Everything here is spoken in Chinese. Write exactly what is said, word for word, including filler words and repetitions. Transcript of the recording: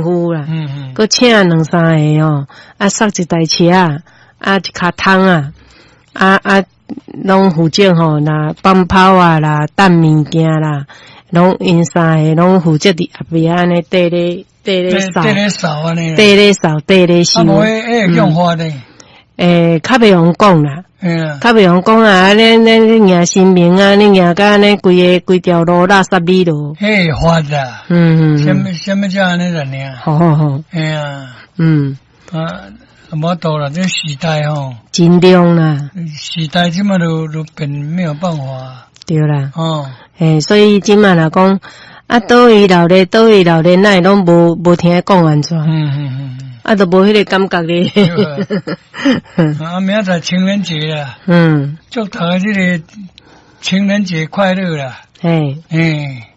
功夫啦， 嗯嗯， 佮请两三个哦，啊，塞一台车啊，啊，一卡桶啊，啊啊，拢负责吼，啦，放炮啊啦，担物件啦，拢因三个拢负责伫后边安尼缀咧缀咧扫， 缀咧扫安尼， 缀咧扫，缀咧收。 啊，无诶，会用花咧。 诶，较袂用讲啦， 嗯， 较袂用讲啊！恁恁你行新明啊，你行甲安尼规个规条路垃圾里路， 嘿发啦， 嗯嗯， 什么什么叫安尼个呢？ 好好好， 哎呀， 嗯， 啊，无多啦，这时代吼， 尽量啦， 时代即马都都变没有办法， 对啦， 哦， 诶，所以即马来讲，啊，倒位老咧，倒位老咧，那拢无无听伊讲安怎， 嗯嗯嗯。 啊，都无迄个感觉咧。 啊，明仔载情人节啦， 嗯， 祝大家这个情人节快乐啦！ 嘿， 哎。